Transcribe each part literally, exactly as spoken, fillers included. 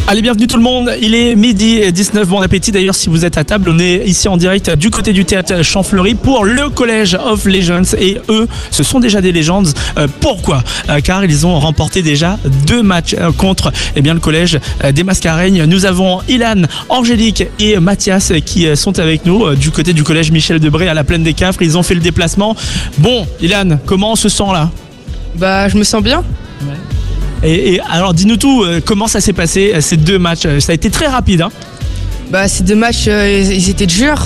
Allez, bienvenue tout le monde, il est midi dix-neuf, bon appétit d'ailleurs si vous êtes à table, on est ici en direct du côté du théâtre Champfleury pour le College of Legends et eux, ce sont déjà des légendes. Euh, pourquoi euh, Car ils ont remporté déjà deux matchs euh, contre eh bien, le Collège euh, des Mascareignes. Nous avons Ilan, Angélique et Mathias qui euh, sont avec nous euh, du côté du Collège Michel Debré à la Plaine des Cafres, ils ont fait le déplacement. Bon, Ilan, comment on se sent là? Bah, je me sens bien. Ouais. Et, et alors dis-nous tout, euh, comment ça s'est passé euh, ces deux matchs? Ça a été très rapide hein. Bah, ces deux matchs, euh, ils étaient durs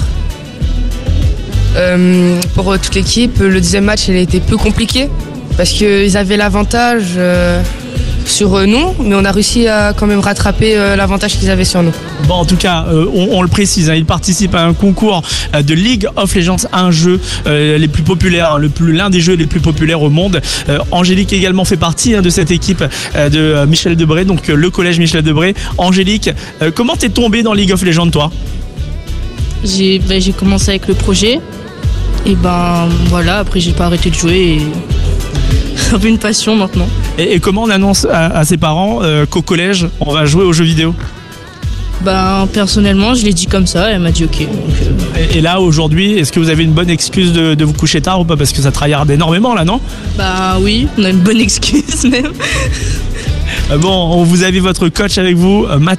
euh, pour euh, toute l'équipe. Le deuxième match, il a été peu compliqué parce qu'ils avaient l'avantage euh, sur euh, nous, mais on a réussi à quand même rattraper euh, l'avantage qu'ils avaient sur nous. Bon, en tout cas, euh, on, on le précise, hein, ils participent à un concours euh, de League of Legends, un jeu euh, les plus populaires, hein, le plus, l'un des jeux les plus populaires au monde. Euh, Angélique également fait partie hein, de cette équipe euh, de euh, Michel Debré, donc euh, le collège Michel Debré. Angélique, euh, comment t'es tombée dans League of Legends toi? J'ai, ben, j'ai commencé avec le projet et ben voilà, après j'ai pas arrêté de jouer et c'est un peu une passion maintenant. Et, et comment on annonce à, à ses parents euh, qu'au collège on va jouer aux jeux vidéo? Ben personnellement je l'ai dit comme ça et elle m'a dit ok. Donc, euh... et, et là aujourd'hui, est-ce que vous avez une bonne excuse de, de vous coucher tard ou pas? Parce que ça tryhard énormément là, non? Bah oui, on a une bonne excuse même. Bon, vous avez votre coach avec vous, Mathieu.